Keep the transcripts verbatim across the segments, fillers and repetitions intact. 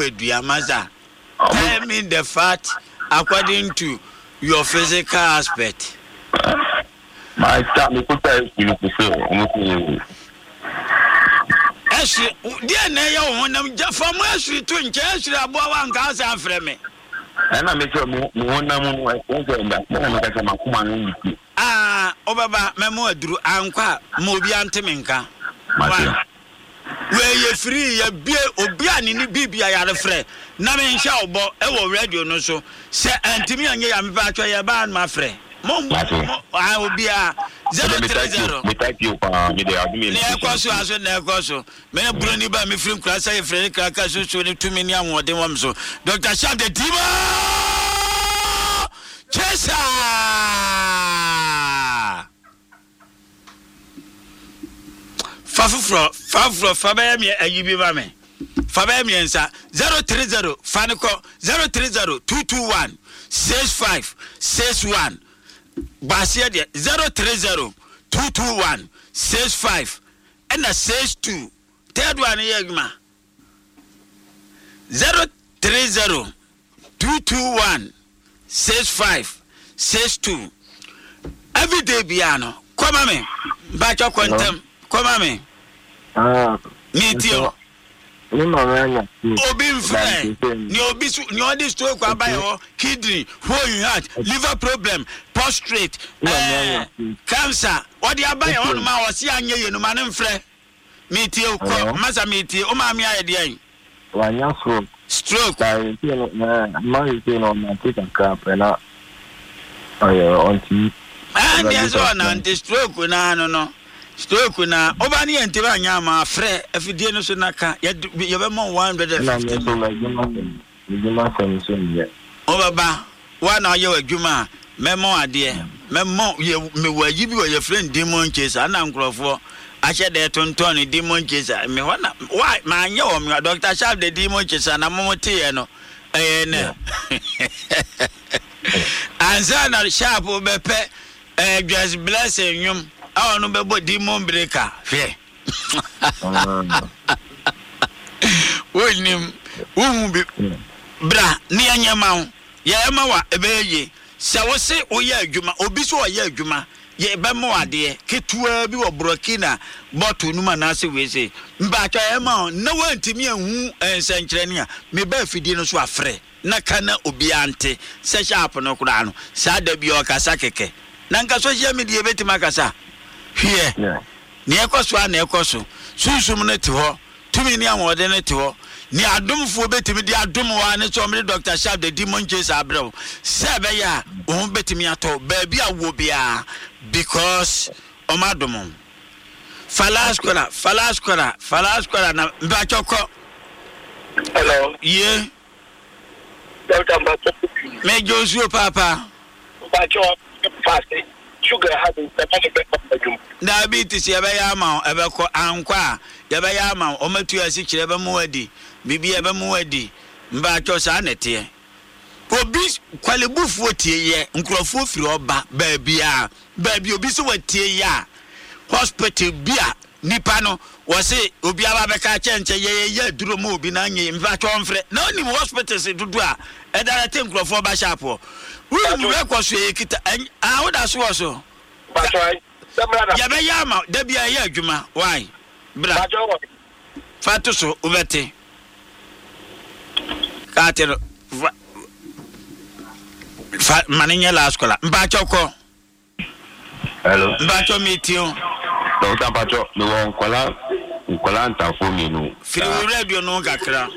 wedua maza. Tell me the fact according to your physical aspect. My time put that you prefer. Actually, dear Nayo, when I'm just from where she twin church, I bought one cars and frame. And I make sure one number that Ah, Obaba, Memo drew Anqua, Mobian Timinka. Where you free, a beer or Bian in the Bibi, I had a friend. Namin Shawbo, Ewo radio no so. Say, and to me, I'm back to your band, my friend. Mom, I will be a zero three zero. We thank you for the Necoso, as a Necoso. Many Bruni by me from class, I Frederick Cracasso, two million what they want so. Doctor Shab the Tima Chesa Fafufro, Fafro, Fabemi, and you be Mame. Fabemi, zero three zero, Fanico, zero three zero, two two one, six five, six one. Basia zero three zero two two one six five and a six two. Third one yegma zero three zero two two one six five six two. Every day piano. Come on me. Back your quantum. Come on me. Ah, meet you. Obi friend, ni obi ni odi stroke abayo, kidney, whole heart, liver problem, prostate, uh, cancer. Odi abayo on ma wasi anye ye no mane mfre. Meti o ko, masa meti o ma mi ayede. Wanya stroke. Stroke. Dai ti no na ma ti no na ti kan ka pela. Ayo onti. Ah, dia so na anti stroke na no no. Stroke na obani ente ba nya ma frɛ afidie no so naka ye ye be mo one hundred fifty obaba wa na ye wadwuma memo ade memo ye me waji bi ye friend demon chase ana nkrofo ahye de tonton demon chase me wana why ma nya o me Doctor Shab the demon chase na mo te ye no eh ne anza na Sharp obepe eh just blessing yum I want to be demon breaker. Fear. When him, who be bra, near your mount, Yamawa, a baby. So I say, oh, yeah, Juma, Obiso, yeah, Juma, ye Bamoa, dear, Kitua, be or Brokina, but to Numanasi, we say, but I am on no one to me and Saint Trenia, me Buffy dinos were free. Nakana Ubiante, such up on Okurano, Sada Bioka Sakeke. Nanka social media beti makasa. Here, near Coswa, near Cosso, Susum net to her, two million more than it to her. Near Dum for betting me, dear Dum one, it's only Doctor Shab, the demon chase are bro. Sabaya, won't bet me at all, baby, I will be a because Omadumum. Falascola, Falascola, Falascola, Bachoko. Hello, yeah, welcome back. Make you, Papa. Bacho, fasting. Sugar having the diabetes yabayama ebeko ankwa yabayama omatu asikyire ba muadi bibi eba muadi mba chosa nete obi kwalebufu tie ye nkrofo firi oba ba bia ba bi obi so watie ya hospital bia nipa no wo se obi aba beka chenche ye ye duro mu obi na nye mba chomfre na oni hospital se dudu a edara te nkrofo ba shapo we we kwaso ekita ah wo da so so yabayama da bia ye adwuma why bra fatu so ubete katero fa maninya la skola mba choko hello mba cho mitio Doctor Pacho no won kwala kwala ntafo mi no firi radio no kakra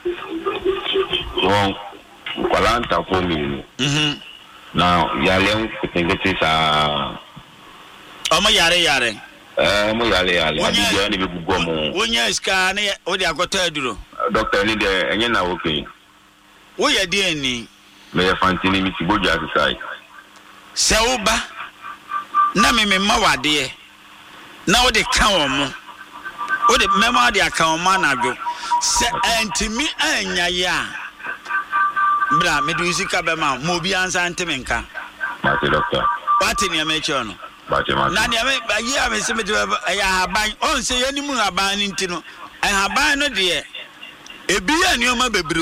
won kwala ntafo mi no mhm now yale ngeti sa omo yare yare eh mo yale yale adijo ni be gugu mo wonya ska na o de akota aduro doctor ni de enye na okay wo ye de ani me fantini mi tiboja sai se wo ba na me me ma wade na wo de ka wo mo wo de mema de aka wo ma na adwo se antimi anya ya bra me du sika be ma mo bi ansa nteme nka ma te doctor pati ni ameche ono ba te ma na ni ame yi ame se me de ya haban on se yanimu haban ntino haban no de e bi ya ni o ma bebre